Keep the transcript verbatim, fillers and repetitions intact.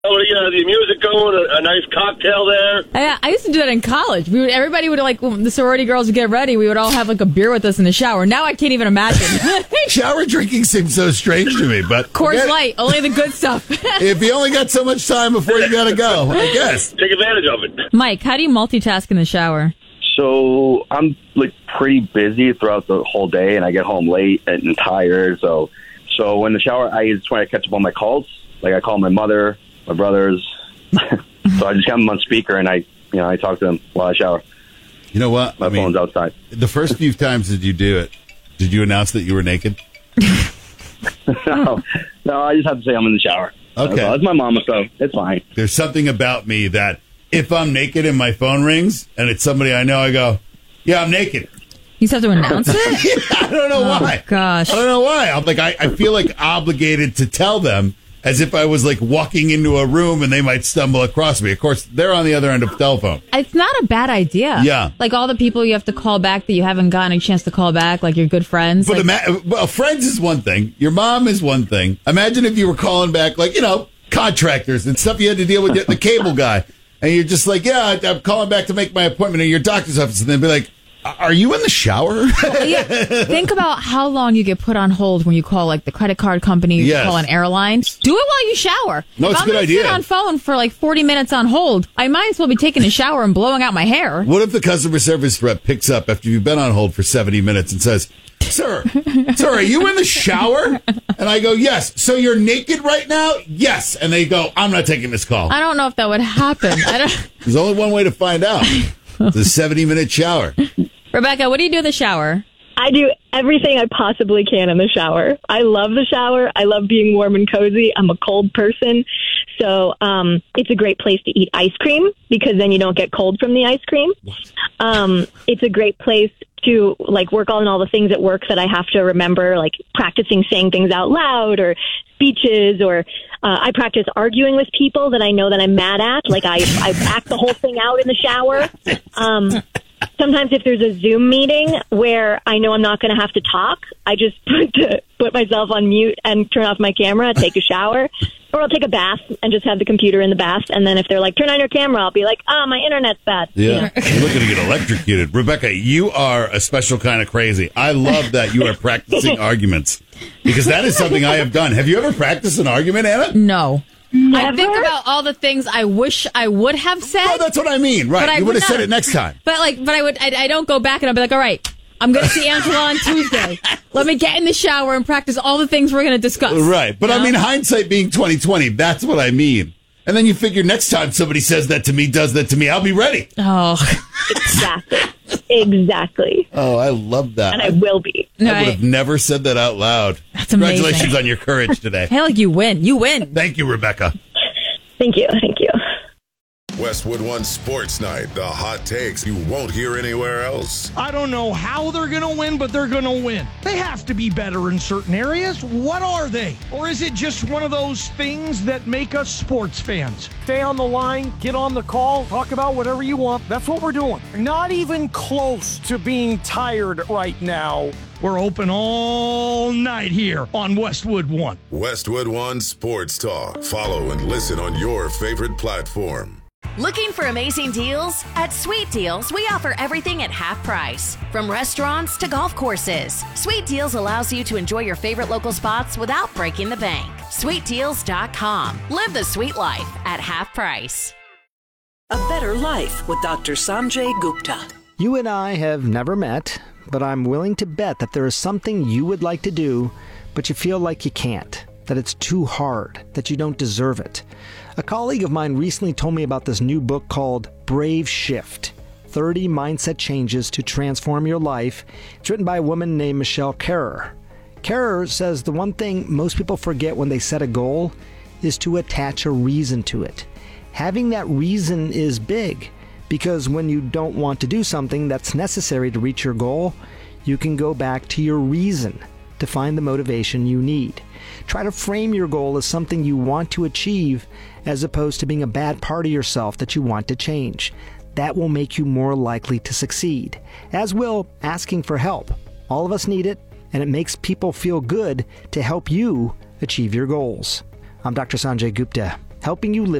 Oh, you know, the music going, a, a nice cocktail there. I, I used to do that in college. We would, everybody would, like, when the sorority girls would get ready, we would all have, like, a beer with us in the shower. Now I can't even imagine. Shower drinking seems so strange to me, but... Coors Light, only the good stuff. If you only got so much time before you gotta go, I guess. Take advantage of it. Mike, how do you multitask in the shower? So I'm, like, pretty busy throughout the whole day, and I get home late and tired. So so when the shower, I just want to catch up on my calls. Like, I call my mother, my brothers. So I just have them on speaker, and I, you know, I talk to them while I shower. You know what? My I mean, phone's outside. The first few times that you do it, did you announce that you were naked? no, no, I just have to say I'm in the shower. Okay. That's, that's my mama, so it's fine. There's something about me that if I'm naked and my phone rings and it's somebody I know, I go, yeah, I'm naked. You just have to announce it? Yeah, I don't know oh, why. Gosh. I don't know why. I'm like, I, I feel like obligated to tell them as if I was like walking into a room and they might stumble across me. Of course, they're on the other end of the telephone. It's not a bad idea. Yeah. Like all the people you have to call back that you haven't gotten a chance to call back, like your good friends. But like, ima- well, friends is one thing. Your mom is one thing. Imagine if you were calling back, like, you know, contractors and stuff you had to deal with, the cable guy. And you're just like, yeah, I'm calling back to make my appointment in your doctor's office. And they'd be like, are you in the shower? yeah. Think about how long you get put on hold when you call, like, the credit card company, you Yes. call an airline. Do it while you shower. No, if it's a I'm good gonna idea. sit on phone for, like, forty minutes on hold, I might as well be taking a shower and blowing out my hair. What if the customer service rep picks up after you've been on hold for seventy minutes and says, Sir, sir, are you in the shower? And I go, yes. So you're naked right now? Yes. And they go, I'm not taking this call. I don't know if that would happen. I don't. There's only one way to find out. It's a seventy-minute shower. Rebecca, what do you do in the shower? I do everything I possibly can in the shower. I love the shower. I love being warm and cozy. I'm a cold person. So um, it's a great place to eat ice cream because then you don't get cold from the ice cream. Um, it's a great place to like work on all the things at work that I have to remember, like practicing saying things out loud or speeches, or uh, I practice arguing with people that I know that I'm mad at. Like I, I act the whole thing out in the shower. Um, sometimes if there's a Zoom meeting where I know I'm not going to have to talk, I just put, to, put myself on mute and turn off my camera, take a shower. Or I'll take a bath and just have the computer in the bath. And then if they're like, turn on your camera, I'll be like, oh, my internet's bad. Yeah. You're looking to get electrocuted. Rebecca, you are a special kind of crazy. I love that you are practicing arguments because that is something I have done. Have you ever practiced an argument, Anna? No. Never? I think about all the things I wish I would have said. No, that's what I mean. Right. But I You would would have said not- it next time. But like, but I would, I, I don't go back and I'll be like, all right, I'm going to see Angela on Tuesday. Let me get in the shower and practice all the things we're going to discuss. Right. But You I know? mean, hindsight being twenty twenty, that's what I mean. And then you figure next time somebody says that to me, does that to me, I'll be ready. Oh, Exactly. Exactly. Oh, I love that. And I will be. I no, would have never said that out loud. That's amazing. Congratulations on your courage today. I feel like you win. You win. Thank you, Rebecca. Thank you. Thank you. Westwood One Sports Night. The hot takes you won't hear anywhere else. I don't know how they're going to win, but they're going to win. They have to be better in certain areas. What are they? Or is it just one of those things that make us sports fans? Stay on the line, get on the call, talk about whatever you want. That's what we're doing. Not even close to being tired right now. We're open all night here on Westwood One. Westwood One Sports Talk. Follow and listen on your favorite platform. Looking for amazing deals? At Sweet Deals, we offer everything at half price. From restaurants to golf courses, Sweet Deals allows you to enjoy your favorite local spots without breaking the bank. sweet deals dot com. Live the sweet life at half price. A Better Life with Doctor Sanjay Gupta. You and I have never met, but I'm willing to bet that there is something you would like to do, but you feel like you can't, that it's too hard, that you don't deserve it. A colleague of mine recently told me about this new book called Brave Shift, thirty Mindset Changes to Transform Your Life. It's written by a woman named Michelle Kerrer. Kerrer says the one thing most people forget when they set a goal is to attach a reason to it. Having that reason is big, because when you don't want to do something that's necessary to reach your goal, you can go back to your reason to find the motivation you need. Try to frame your goal as something you want to achieve as opposed to being a bad part of yourself that you want to change. That will make you more likely to succeed, as will asking for help. All of us need it, and it makes people feel good to help you achieve your goals. I'm Doctor Sanjay Gupta. helping you live